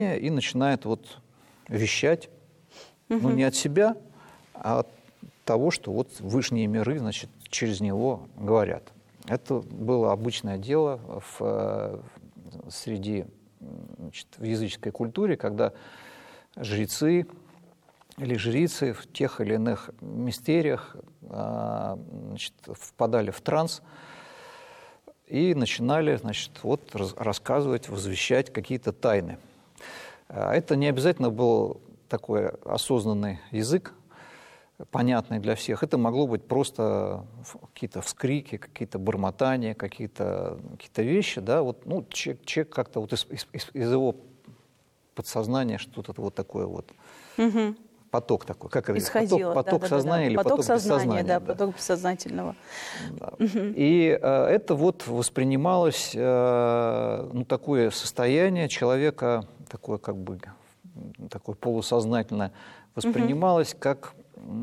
и начинает вот вещать, ну, не от себя, а от того, что вот высшие миры, значит, через него говорят. Это было обычное дело среди, значит, в языческой культуре, когда жрецы или жрицы в тех или иных мистериях, значит, впадали в транс и начинали, значит, вот рассказывать, возвещать какие-то тайны. Это не обязательно был такой осознанный язык, понятный для всех. Это могло быть просто какие-то вскрики, какие-то бормотания, какие-то вещи. Да? Вот, ну, человек как-то вот из его подсознания что-то вот такое вот. Поток такой, как это? Исходило, поток сознания или поток бессознания. Да, поток бессознательного. Да. И это вот воспринималось, ну, такое состояние человека, такое как бы такое полусознательное, воспринималось как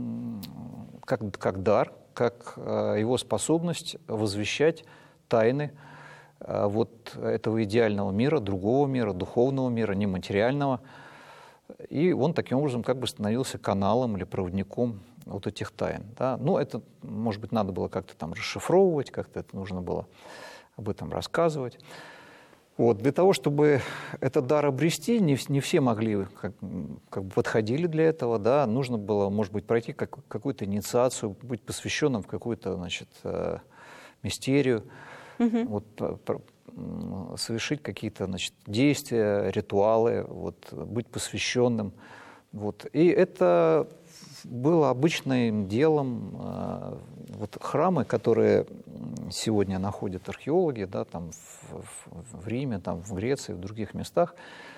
дар, как его способность возвещать тайны вот этого идеального мира, другого мира, духовного мира, нематериального. И он таким образом как бы становился каналом или проводником вот этих тайн. Да? Ну, это, может быть, надо было как-то там расшифровывать, как-то это нужно было об этом рассказывать. Вот. Для того, чтобы этот дар обрести, не все могли, как бы подходили для этого. Да? Нужно было, может быть, пройти какую-то инициацию, быть посвященным в какую-то, значит, мистерию. Вот, совершить какие-то, значит, действия, ритуалы, вот, быть посвященным. Вот. И это было обычным делом. Вот храмы, которые сегодня находят археологи, да, там в Риме, там, в Греции, в других местах,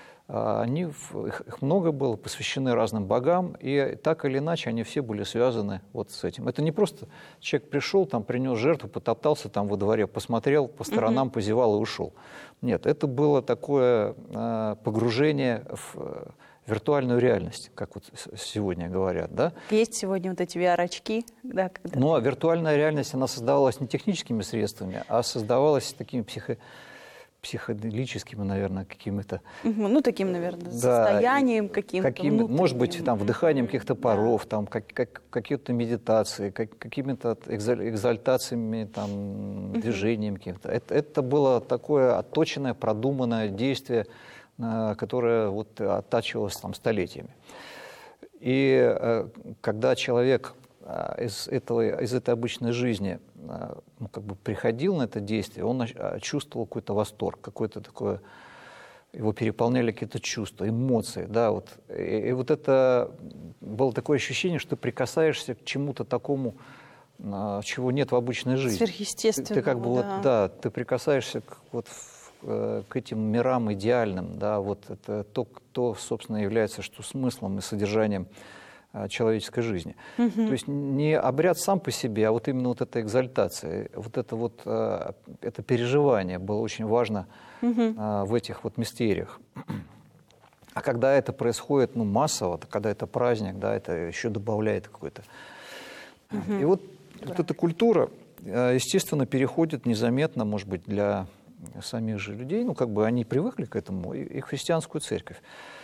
их много было, посвящены разным богам, и так или иначе они все были связаны вот с этим. Это не просто человек пришел, там, принес жертву, потоптался там во дворе, посмотрел по сторонам, позевал и ушел. Нет, это было такое погружение в виртуальную реальность, как вот сегодня говорят. Да? Есть сегодня вот эти VR-очки. Да, когда... Ну, а виртуальная реальность, она создавалась не техническими средствами, а создавалась такими психоделическими, наверное, какими-то... Ну, таким, наверное, состоянием каким-то. Может быть, там, вдыханием каких-то паров, там, какие-то медитации, какими-то экзальтациями, там, движением каким-то. Это было такое отточенное, продуманное действие, которое вот оттачивалось там столетиями. И когда человек из этой обычной жизни, ну, как бы приходил на это действие, он чувствовал какой-то восторг, какое-то такое, его переполняли какие-то чувства, эмоции, да, вот. И вот это было такое ощущение, что ты прикасаешься к чему-то такому, чего нет в обычной жизни. Сверхъестественному, ты как бы да. Вот, да, ты прикасаешься к этим мирам идеальным, да, вот это то, собственно, является что смыслом и содержанием человеческой жизни. То есть не обряд сам по себе, а вот именно вот эта экзальтация, это переживание было очень важно в этих вот мистериях. А когда это происходит, ну, массово, когда это праздник, да, это еще добавляет какой-то. И вот эта культура, естественно, переходит незаметно, может быть, для самих же людей, ну, как бы они привыкли к этому, и в христианскую церковь.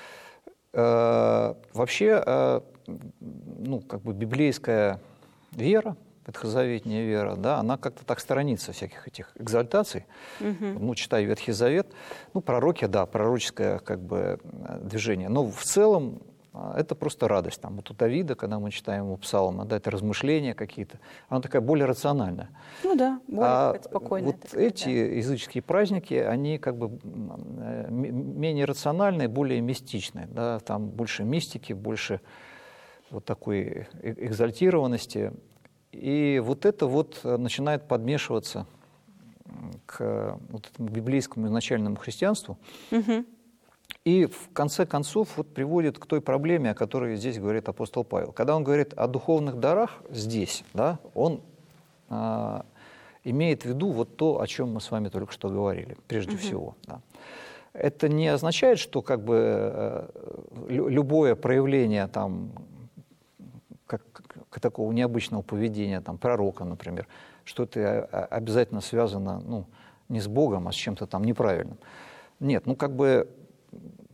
Вообще, ну, как бы библейская вера, ветхозаветная вера, да, она как-то так сторонится всяких этих экзальтаций. Ну, читай Ветхий Завет, ну, пророки, да, пророческое как бы движение. Но в целом это просто радость. Там, вот у Давида, когда мы читаем его псалмы, да, это размышления какие-то, она такая более рациональная. Ну да, более спокойная. Вот эти языческие праздники, они как бы менее рациональные, более мистичные. Да, там больше мистики, больше вот такой экзальтированности. И вот это вот начинает подмешиваться к вот этому библейскому изначальному христианству. И в конце концов вот приводит к той проблеме, о которой здесь говорит апостол Павел. Когда он говорит о духовных дарах здесь, да, он имеет в виду вот то, о чем мы с вами только что говорили, прежде всего. Да. Это не означает, что как бы любое проявление там, как такого необычного поведения там, пророка, например, что это обязательно связано, ну, не с Богом, а с чем-то там неправильным. Нет, ну как бы